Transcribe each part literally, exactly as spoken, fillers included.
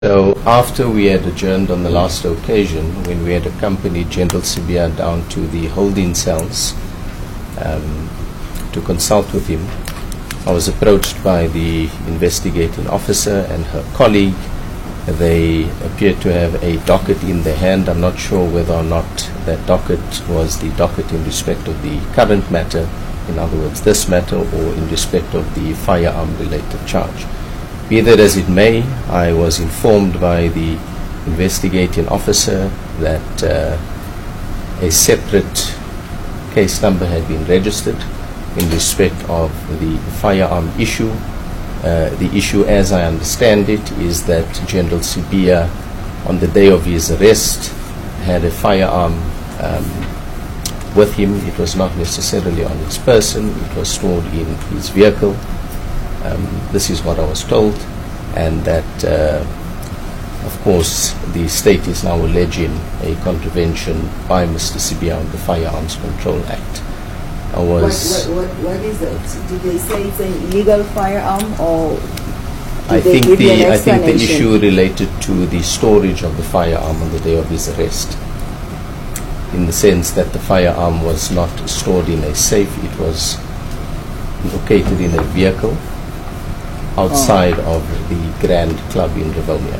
So after we had adjourned on the last occasion, when we had accompanied General Sibiya down to the holding cells um, to consult with him, I was approached by the investigating officer and her colleague. They appeared to have a docket in their hand. I'm not sure whether or not that docket was the docket in respect of the current matter, in other words this matter, or in respect of the firearm related charge. Be that as it may, I was informed by the investigating officer that uh, a separate case number had been registered in respect of the firearm issue. Uh, the issue, as I understand it, is that General Sibiya, on the day of his arrest, had a firearm um, with him. It was not necessarily on his person, it was stored in his vehicle. Um, this is what I was told, and that uh, of course the state is now alleging a contravention by Mister Sibiya on the Firearms Control Act. I was what, what, what, what is it? Did they say it's an illegal firearm, or did I they think give you the an I think the explanation? issue related to the storage of the firearm on the day of his arrest, in the sense that the firearm was not stored in a safe, it was located in a vehicle outside oh. of the Grand Club in Rivonia.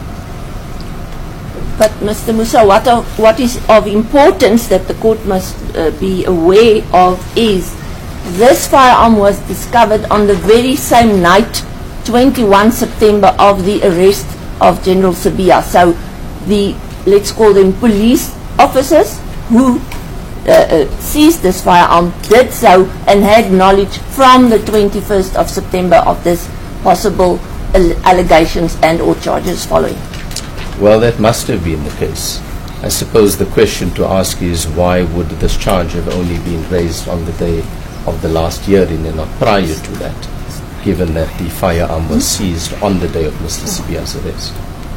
But Mister Musa, what, of, what is of importance that the court must uh, be aware of is this firearm was discovered on the very same night, twenty-first September, of the arrest of General Sibiya. So the, let's call them police officers who uh, uh, seized this firearm did so and had knowledge from the twenty-first of September of this possible allegations and or charges following. Well, that must have been the case. I suppose the question to ask is, why would this charge have only been raised on the day of the last hearing and not prior to that, given that the firearm was seized on the day of Mister Sibiya's arrest?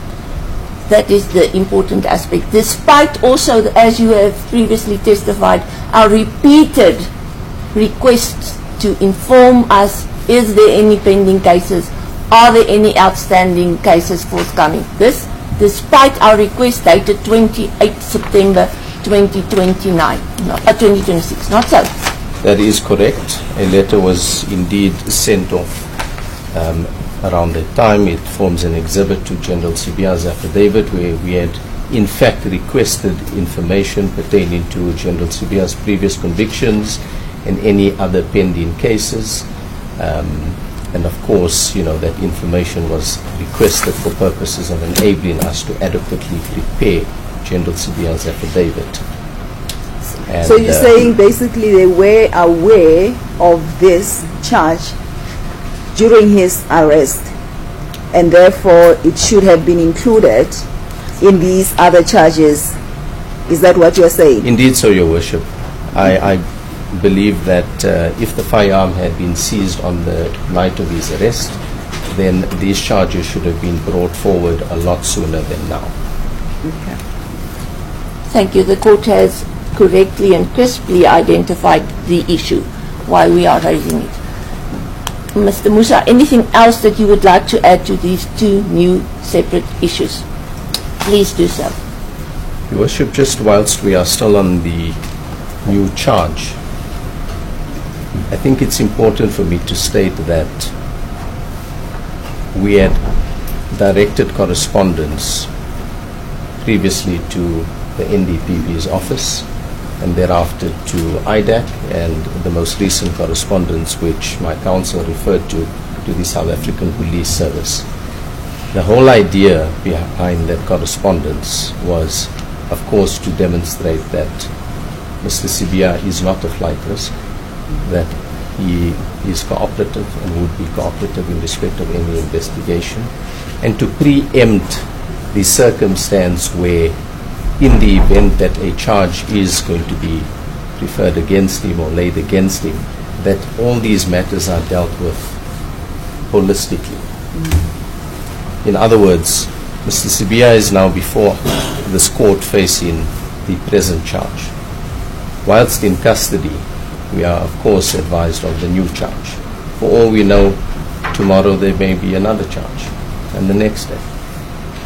That is the important aspect. Despite also, as you have previously testified, our repeated requests to inform us, is there any pending cases, are there any outstanding cases forthcoming? This, despite our request dated twenty-eighth September twenty twenty-nine, not, uh, twenty twenty-six, not so? That is correct. A letter was indeed sent off um, around that time. It forms an exhibit to General Sibiya's affidavit, where we had in fact requested information pertaining to General Sibiya's previous convictions and any other pending cases. Um, and of course, you know, that information was requested for purposes of enabling us to adequately prepare General Sibiya's affidavit. And so you're uh, saying basically they were aware of this charge during his arrest, and therefore it should have been included in these other charges. Is that what you're saying? Indeed so, Your Worship. I, I believe that uh, if the firearm had been seized on the night of his arrest, then these charges should have been brought forward a lot sooner than now. Okay. Thank you. The court has correctly and crisply identified the issue, why we are raising it. Mister Musa, anything else that you would like to add to these two new separate issues? Please do so. Your Worship, just whilst we are still on the new charge, I think it's important for me to state that we had directed correspondence previously to the N D P B's office and thereafter to I D A C, and the most recent correspondence which my counsel referred to, to the South African Police Service. The whole idea behind that correspondence was, of course, to demonstrate that Mister Sibiya is not a flight risk, that he is cooperative and would be cooperative in respect of any investigation, and to preempt the circumstance where, in the event that a charge is going to be referred against him or laid against him, that all these matters are dealt with holistically. In other words, Mister Sibiya is now before this court facing the present charge. Whilst in custody, we are of course advised of the new charge. For all we know, tomorrow there may be another charge, and the next day.